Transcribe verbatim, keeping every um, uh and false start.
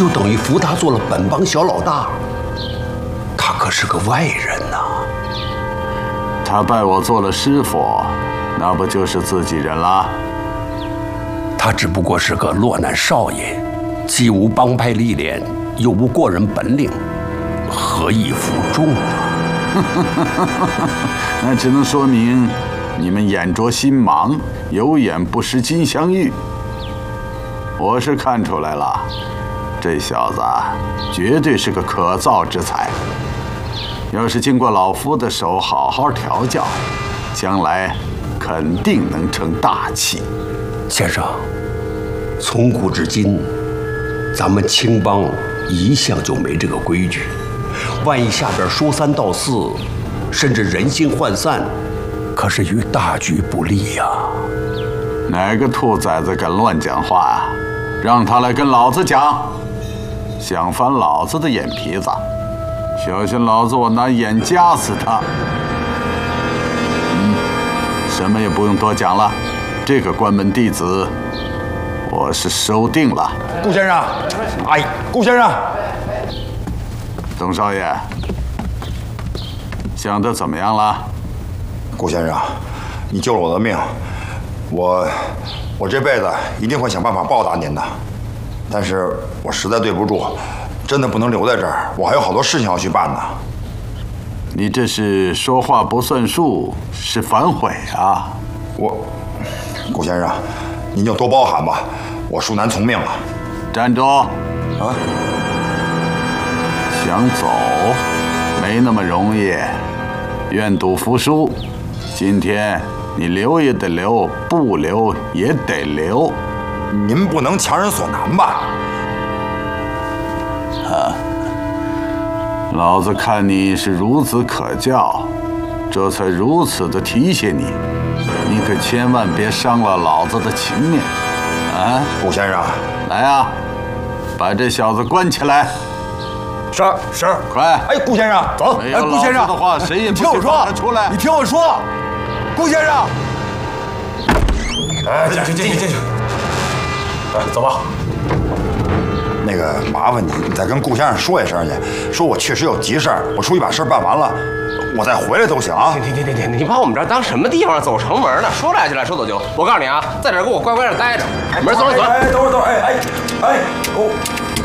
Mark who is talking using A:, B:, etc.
A: 就等于扶他做了本帮小老大。他可是个外人呐。
B: 他拜我做了师傅，那不就是自己人啦？
A: 他只不过是个落难少爷，既无帮派历练，又无过人本领，何以服众呢？
B: 那只能说明你们眼拙心盲，有眼不识金镶玉。我是看出来了，这小子绝对是个可造之才。要是经过老夫的手好好调教，将来肯定能成大器。
A: 先生，从古至今，咱们青帮一向就没这个规矩。万一下边说三道四，甚至人心涣散，可是与大局不利呀。
B: 哪个兔崽子敢乱讲话啊？让他来跟老子讲，想翻老子的眼皮子，小心老子我拿眼夹死他。嗯，什么也不用多讲了，这个关门弟子我是收定了。
C: 顾先生，哎，顾先生，
B: 董少爷，想得怎么样了？
C: 顾先生，你救了我的命，我我这辈子一定会想办法报答您的。但是我实在对不住，真的不能留在这儿，我还有好多事情要去办呢。
B: 你这是说话不算数，是反悔啊！
C: 我，顾先生，您就多包涵吧，我恕难从命了。
B: 站住！啊！想走没那么容易，愿赌服输。今天你留也得留，不留也得留。
C: 您不能强人所难吧？
B: 啊！老子看你是孺子可教，这才如此的提携你。你可千万别伤了老子的情面，啊！
C: 顾先生，
B: 来啊，把这小子关起来。
C: 是是，
B: 快！
C: 哎，顾先生，走！
B: 哎，顾先生的话，谁也不许放他出来。
C: 你听我说，顾先生。哎，进去进去进去。哎，走吧。那个，麻烦你，你再跟顾先生说一声去，说我确实有急事儿，我出去把事儿办完了，我再回来都行啊。
D: 停停停停！你把我们这儿当什么地方？走城门呢？说来就来，说走就。我告诉你啊，在这儿给我乖乖的待着。门走着走。
C: 哎，等会儿等会儿，哎哎哎，哦。